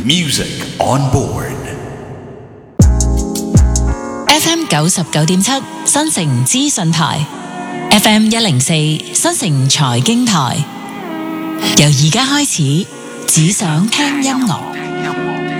Music on board. FM 99.7新城資訊台 ，FM 104新城財經台。由而家開始，只想聽音樂。